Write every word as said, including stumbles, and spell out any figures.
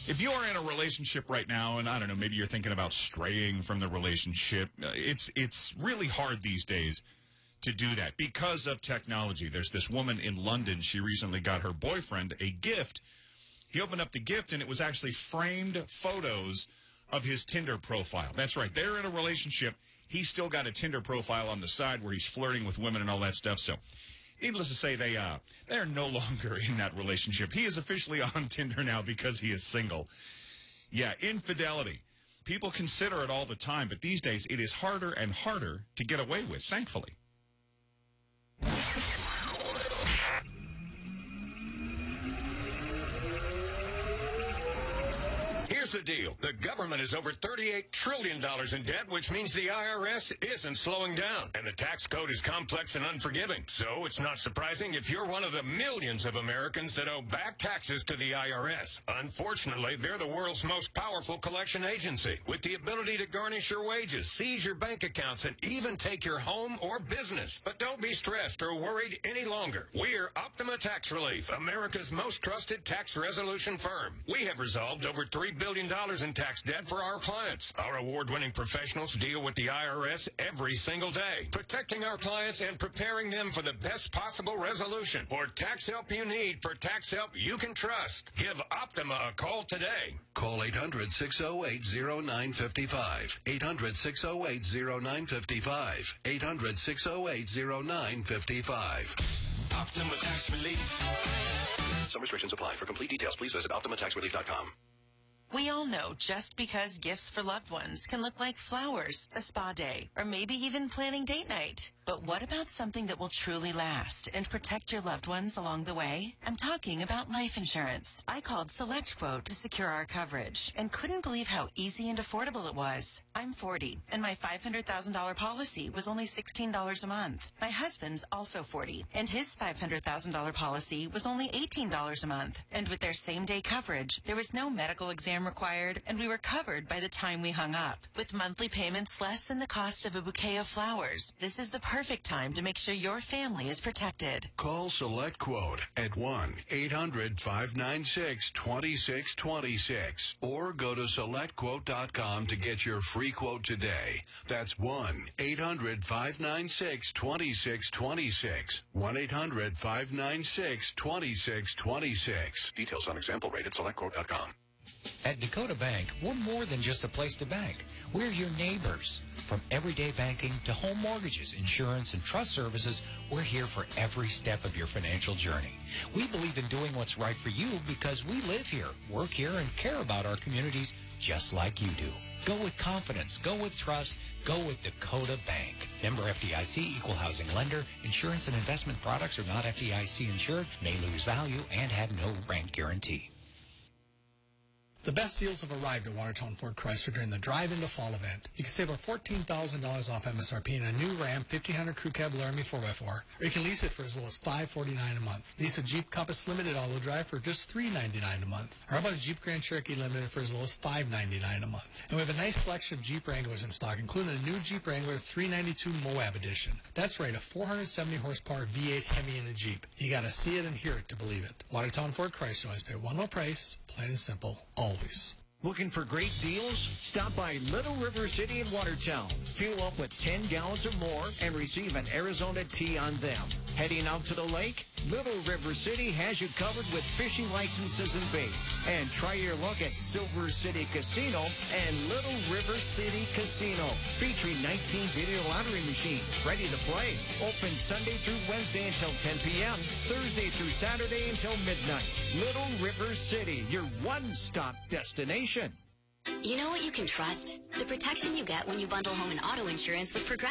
If you are in a relationship right now, and I don't know, maybe you're thinking about straying from the relationship, uh, it's it's really hard these days to do that because of technology. There's this woman in London. She recently got her boyfriend a gift. He opened up the gift, and it was actually framed photos of his Tinder profile. That's right. They're in a relationship. He's still got a Tinder profile on the side where he's flirting with women and all that stuff. So needless to say, they, uh, they're no longer in that relationship. He is officially on Tinder now because he is single. Yeah, infidelity. People consider it all the time, but these days it is harder and harder to get away with, thankfully. Here's the deal. The government is over thirty-eight trillion dollars in debt, which means the I R S isn't slowing down. And the tax code is complex and unforgiving. So it's not surprising if you're one of the millions of Americans that owe back taxes to the I R S. Unfortunately, they're the world's most powerful collection agency, with the ability to garnish your wages, seize your bank accounts, and even take your home or business. But don't be stressed or worried any longer. We're Optima Tax Relief, America's most trusted tax resolution firm. We have resolved over three billion dollars in tax debt for our clients. Our award-winning professionals deal with the I R S every single day, protecting our clients and preparing them for the best possible resolution. For tax help you need, for tax help you can trust, give Optima a call today. Call eight hundred, six oh eight, oh nine five five. eight hundred, six oh eight, oh nine five five. eight hundred, six oh eight, oh nine five five. Optima Tax Relief. Some restrictions apply. For complete details, please visit optima tax relief dot com. We all know just because gifts for loved ones can look like flowers, a spa day, or maybe even planning date night. But what about something that will truly last and protect your loved ones along the way? I'm talking about life insurance. I called SelectQuote to secure our coverage and couldn't believe how easy and affordable it was. I'm forty, and my five hundred thousand dollars policy was only sixteen dollars a month. My husband's also forty, and his five hundred thousand dollars policy was only eighteen dollars a month. And with their same-day coverage, there was no medical exam required, and we were covered by the time we hung up. With monthly payments less than the cost of a bouquet of flowers, this is the perfect time to make sure your family is protected. Call SelectQuote at one eight hundred, five nine six, two six two six or go to select quote dot com to get your free quote today. That's one eight hundred, five nine six, two six two six. one eight hundred, five nine six, two six two six. Details on example rate at select quote dot com. At Dakota Bank, we're more than just a place to bank. We're your neighbors. From everyday banking to home mortgages, insurance, and trust services, we're here for every step of your financial journey. We believe in doing what's right for you because we live here, work here, and care about our communities just like you do. Go with confidence. Go with trust. Go with Dakota Bank. Member F D I C, equal housing lender. Insurance and investment products are not F D I C insured, may lose value, and have no rent guarantee. The best deals have arrived at Watertown Ford Chrysler during the Drive Into Fall event. You can save over fourteen thousand dollars off M S R P in a new Ram fifteen hundred Crew Cab Laramie four by four, or you can lease it for as low as five hundred forty-nine dollars a month. Lease a Jeep Compass Limited all-wheel drive for just three hundred ninety-nine dollars a month. Or how about a Jeep Grand Cherokee Limited for as low as five hundred ninety-nine dollars a month. And we have a nice selection of Jeep Wranglers in stock, including a new Jeep Wrangler three ninety-two Moab Edition. That's right, a four hundred seventy horsepower V eight Hemi in the Jeep. You gotta see it and hear it to believe it. Watertown Ford Chrysler always pay one low price, plain and simple, always. Looking for great deals? Stop by Little River City in Watertown. Fill up with ten gallons or more and receive an Arizona tea on them. Heading out to the lake? Little River City has you covered with fishing licenses and bait. And try your luck at Silver City Casino and Little River City Casino, featuring nineteen video lottery machines ready to play. Open Sunday through Wednesday until ten p.m., Thursday through Saturday until midnight. Little River City, your one-stop destination. You know what you can trust? The protection you get when you bundle home and auto insurance with Progressive.